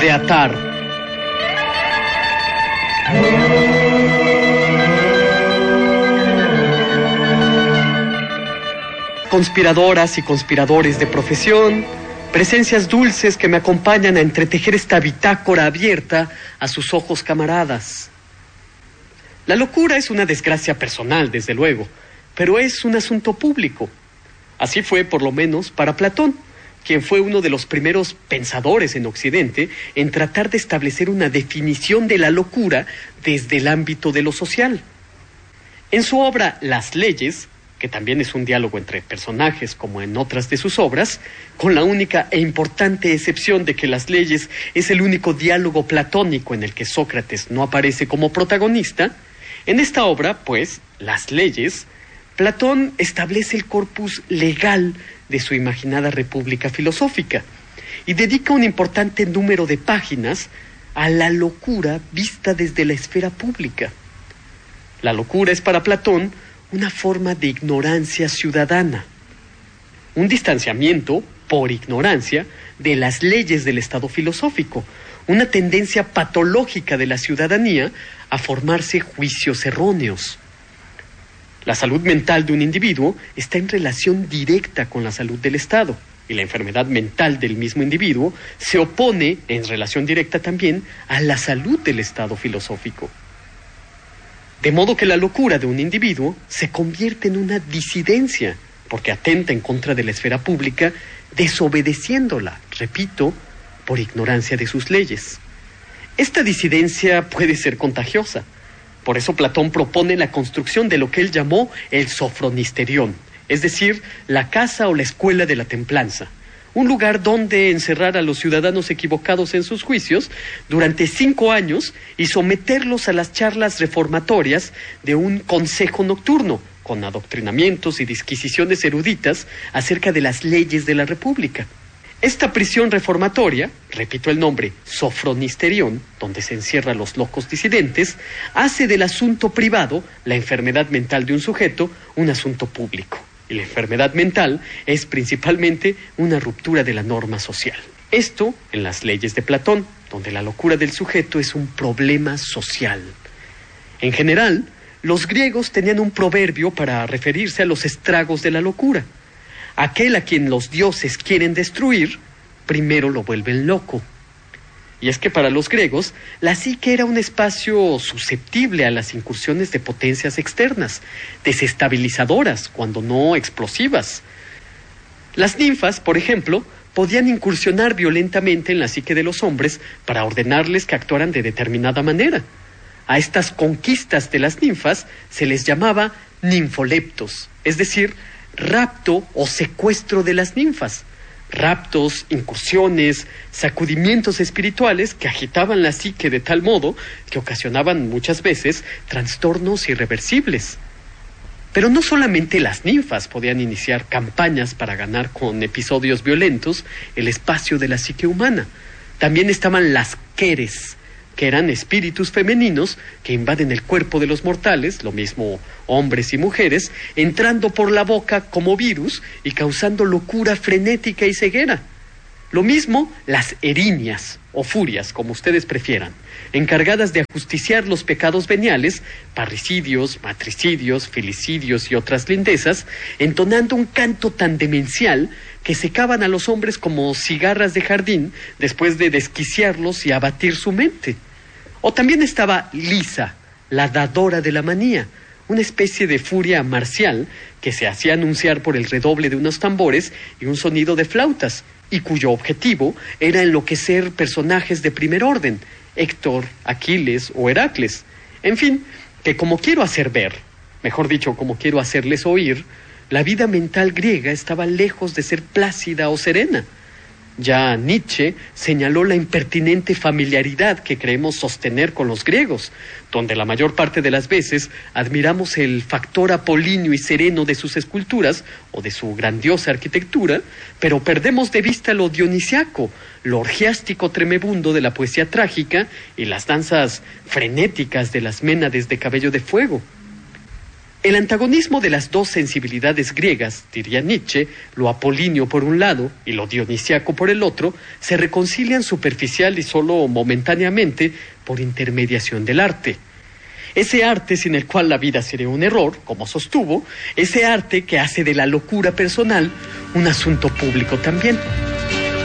de atar. Conspiradoras y conspiradores de profesión, presencias dulces que me acompañan a entretejer esta bitácora abierta a sus ojos camaradas. La locura es una desgracia personal, desde luego, pero es un asunto público. Así fue, por lo menos, para Platón, quien fue uno de los primeros pensadores en Occidente en tratar de establecer una definición de la locura desde el ámbito de lo social. En su obra Las Leyes, que también es un diálogo entre personajes como en otras de sus obras, con la única e importante excepción de que Las Leyes es el único diálogo platónico en el que Sócrates no aparece como protagonista, en esta obra, pues, Las Leyes, Platón establece el corpus legal de su imaginada república filosófica y dedica un importante número de páginas a la locura vista desde la esfera pública. La locura es para Platón una forma de ignorancia ciudadana, un distanciamiento, por ignorancia, de las leyes del Estado filosófico, una tendencia patológica de la ciudadanía a formarse juicios erróneos. La salud mental de un individuo está en relación directa con la salud del Estado, y la enfermedad mental del mismo individuo se opone en relación directa también a la salud del Estado filosófico. De modo que la locura de un individuo se convierte en una disidencia, porque atenta en contra de la esfera pública, desobedeciéndola, repito, por ignorancia de sus leyes. Esta disidencia puede ser contagiosa. Por eso Platón propone la construcción de lo que él llamó el sofronisterión, es decir, la casa o la escuela de la templanza, un lugar donde encerrar a los ciudadanos equivocados en sus juicios durante 5 años y someterlos a las charlas reformatorias de un consejo nocturno, con adoctrinamientos y disquisiciones eruditas acerca de las leyes de la República. Esta prisión reformatoria, repito el nombre, sofronisterión, donde se encierra a los locos disidentes, hace del asunto privado, la enfermedad mental de un sujeto, un asunto público. Y la enfermedad mental es principalmente una ruptura de la norma social. Esto en las leyes de Platón, donde la locura del sujeto es un problema social. En general, los griegos tenían un proverbio para referirse a los estragos de la locura. Aquel a quien los dioses quieren destruir, primero lo vuelven loco. Y es que para los griegos, la psique era un espacio susceptible a las incursiones de potencias externas, desestabilizadoras, cuando no explosivas. Las ninfas, por ejemplo, podían incursionar violentamente en la psique de los hombres para ordenarles que actuaran de determinada manera. A estas conquistas de las ninfas se les llamaba ninfoleptos, es decir, rapto o secuestro de las ninfas. Raptos, incursiones, sacudimientos espirituales que agitaban la psique de tal modo que ocasionaban muchas veces trastornos irreversibles. Pero no solamente las ninfas podían iniciar campañas para ganar con episodios violentos el espacio de la psique humana. También estaban las queres, que eran espíritus femeninos que invaden el cuerpo de los mortales, lo mismo hombres y mujeres, entrando por la boca como virus y causando locura frenética y ceguera. Lo mismo las erinias, o furias, como ustedes prefieran, encargadas de ajusticiar los pecados veniales, parricidios, matricidios, filicidios y otras lindezas, entonando un canto tan demencial que secaban a los hombres como cigarras de jardín después de desquiciarlos y abatir su mente. O también estaba Lisa, la dadora de la manía, una especie de furia marcial que se hacía anunciar por el redoble de unos tambores y un sonido de flautas, y cuyo objetivo era enloquecer personajes de primer orden, Héctor, Aquiles o Heracles. En fin, que como quiero hacer ver, mejor dicho, como quiero hacerles oír, la vida mental griega estaba lejos de ser plácida o serena. Ya Nietzsche señaló la impertinente familiaridad que creemos sostener con los griegos, donde la mayor parte de las veces admiramos el factor apolíneo y sereno de sus esculturas o de su grandiosa arquitectura, pero perdemos de vista lo dionisiaco, lo orgiástico tremebundo de la poesía trágica y las danzas frenéticas de las ménades de cabello de fuego. El antagonismo de las dos sensibilidades griegas, diría Nietzsche, lo apolíneo por un lado y lo dionisiaco por el otro, se reconcilian superficial y solo momentáneamente por intermediación del arte. Ese arte sin el cual la vida sería un error, como sostuvo, ese arte que hace de la locura personal un asunto público también.